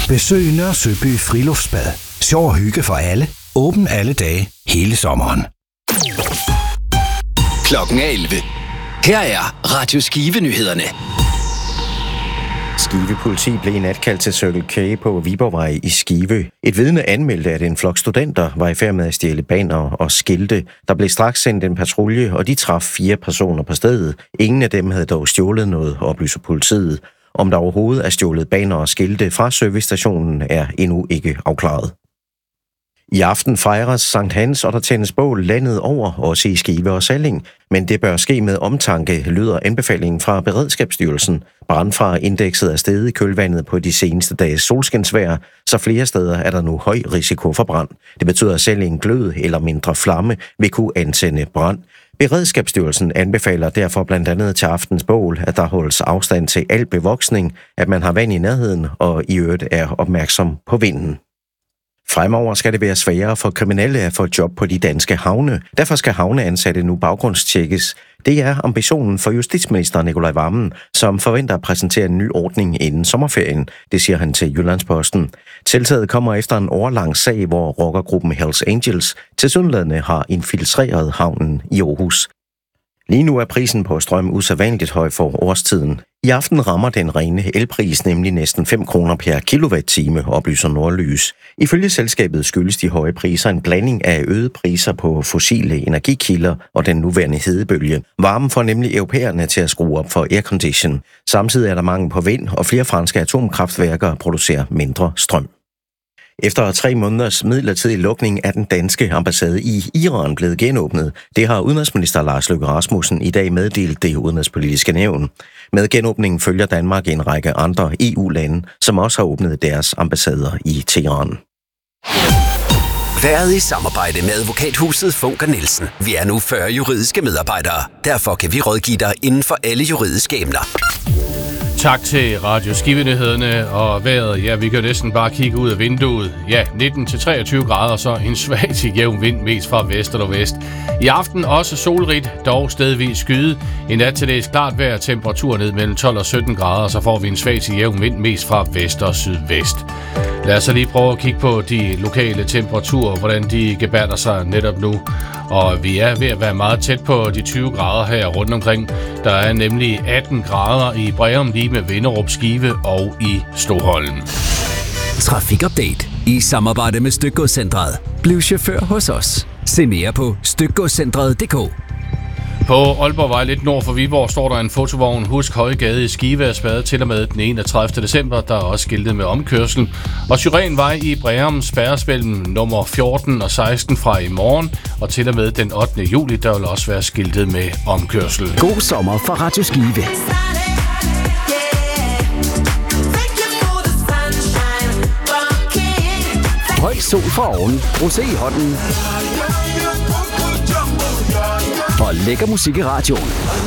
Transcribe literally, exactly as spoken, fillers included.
Besøg Nørre Søby Friluftsbad. Sjov og hygge for alle. Åben alle dage, hele sommeren. Klokken er elleve. Her er Radio Skive-nyhederne. Skive politi blev i nat kaldt til Circle K på Viborgvej i Skive. Et vidne anmeldte, at en flok studenter var i færd med at stjæle bannere og skilte. Der blev straks sendt en patrulje, og de traf fire personer på stedet. Ingen af dem havde dog stjålet noget, oplyser politiet. Om der overhovedet er stjålet bannere og skilte fra servicestationen, er endnu ikke afklaret. I aften fejres Sankt Hans, og der tændes bål landet over, også i Skive og Salling. Men det bør ske med omtanke, lyder anbefalingen fra Beredskabsstyrelsen. Brandfareindekset er steget i kølvandet på de seneste dages solskinsvejr, så flere steder er der nu høj risiko for brand. Det betyder, at selv en glød eller mindre flamme vil kunne antænde brand. Beredskabsstyrelsen anbefaler derfor blandt andet til aftens bål, at der holdes afstand til al bevoksning, at man har vand i nærheden og i øvrigt er opmærksom på vinden. Fremover skal det være sværere for kriminelle at få job på de danske havne. Derfor skal havneansatte nu baggrundstjekkes. Det er ambitionen for justitsminister Nicolai Wammen, som forventer at præsentere en ny ordning inden sommerferien. Det siger han til Jyllandsposten. Tiltaget kommer efter en årelang sag, hvor rockergruppen Hells Angels tilsyneladende har infiltreret havnen i Aarhus. Lige nu er prisen på strøm usædvanligt høj for årstiden. I aften rammer den rene elpris nemlig næsten fem kroner per kilowatt-time, oplyser Nordlys. Ifølge selskabet skyldes de høje priser en blanding af øgede priser på fossile energikilder og den nuværende hedebølge. Varmen får nemlig europæerne til at skrue op for aircondition. Samtidig er der mangel på vind, og flere franske atomkraftværker producerer mindre strøm. Efter tre måneders midlertidig lukning er den danske ambassade i Iran blevet genåbnet. Det har udenrigsminister Lars Løkke Rasmussen i dag meddelt det udenrigspolitiske nævn. Med genåbningen følger Danmark en række andre E U-lande, som også har åbnet deres ambassader i Teheran. Været i samarbejde med advokathuset Funker Nielsen. Vi er nu fyrre juridiske medarbejdere. Derfor kan vi rådgive dig inden for alle juridiske emner. Tak til Radio Skive-nyhederne og vejret. Ja, vi kan næsten bare kigge ud af vinduet. Ja, nitten til treogtyve grader, så en svag til jævn vind mest fra vest og nordvest. I aften også solrigt, dog stedvis skyde. I nat til det klart vejr, temperatur ned mellem tolv og sytten grader, så får vi en svag til jævn vind mest fra vest og sydvest. Lad os så lige prøve at kigge på de lokale temperaturer, hvordan de gebærder sig netop nu. Og vi er ved at være meget tæt på de tyve grader her rundt omkring. Der er nemlig atten grader i Breum, lige med Vinderup, Skive og i Stoholm. Trafikupdate i samarbejde med Stykgodscentret. Bliv chauffør hos os. Se mere på stykgodscentret punktum d k. På Aalborgvej lidt nord for Viborg står der en fotovogn. Husk Højgade i Skive er spærret til og med den enogtredivte december. Der er også skiltet med omkørsel. Og Syrenvej i Breum spærres mellem nummer fjorten og seksten fra i morgen. Og til og med den ottende juli, der vil også være skiltet med omkørsel. God sommer fra Radio Skive. Høj sol fra oven, rosé i hånden og lækker musik i radioen.